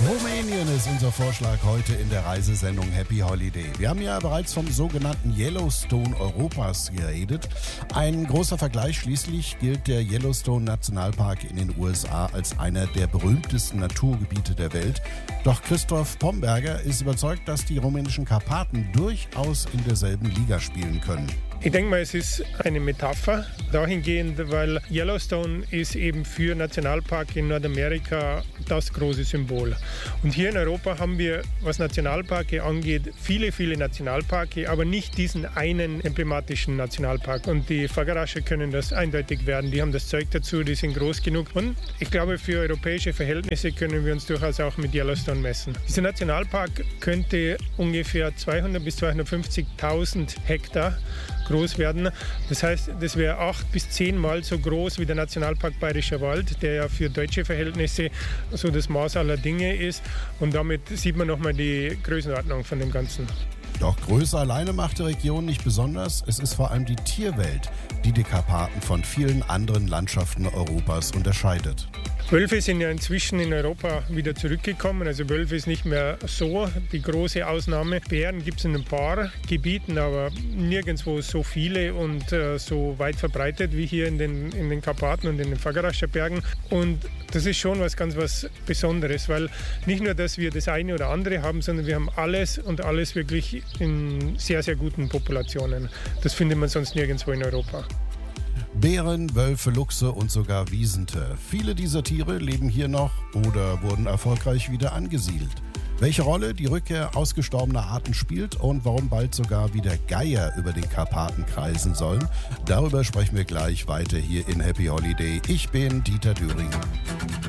Rumänien ist unser Vorschlag heute in der Reisesendung Happy Holiday. Wir haben ja bereits vom sogenannten Yellowstone Europas geredet. Ein großer Vergleich, schließlich gilt der Yellowstone Nationalpark in den USA als einer der berühmtesten Naturgebiete der Welt. Doch Christoph Pomberger ist überzeugt, dass die rumänischen Karpaten durchaus in derselben Liga spielen können. Ich denke mal, es ist eine Metapher dahingehend, weil Yellowstone ist eben für Nationalpark in Nordamerika das große Symbol. Und hier in Europa haben wir, was Nationalparke angeht, viele Nationalparke, aber nicht diesen einen emblematischen Nationalpark. Und die Făgărașe können das eindeutig werden. Die haben das Zeug dazu, die sind groß genug. Und ich glaube, für europäische Verhältnisse können wir uns durchaus auch mit Yellowstone messen. Dieser Nationalpark könnte ungefähr 200.000 bis 250.000 Hektar groß werden. Das heißt, das wäre 8 bis 10 Mal so groß wie der Nationalpark Bayerischer Wald, der ja für deutsche Verhältnisse so das Maß aller Dinge ist. Und damit sieht man nochmal die Größenordnung von dem Ganzen. Doch Größe alleine macht die Region nicht besonders. Es ist vor allem die Tierwelt, die die Karpaten von vielen anderen Landschaften Europas unterscheidet. Wölfe sind ja inzwischen in Europa wieder zurückgekommen. Also Wölfe ist nicht mehr so die große Ausnahme. Bären gibt es in ein paar Gebieten, aber nirgendwo so viele und so weit verbreitet wie hier in den Karpaten und in den Făgărașer Bergen. Und das ist schon was ganz was Besonderes, weil nicht nur, dass wir das eine oder andere haben, sondern wir haben alles und alles wirklich in sehr, sehr guten Populationen. Das findet man sonst nirgendwo in Europa. Bären, Wölfe, Luchse und sogar Wiesente. Viele dieser Tiere leben hier noch oder wurden erfolgreich wieder angesiedelt. Welche Rolle die Rückkehr ausgestorbener Arten spielt und warum bald sogar wieder Geier über den Karpaten kreisen sollen, darüber sprechen wir gleich weiter hier in Happy Holiday. Ich bin Dieter Düring.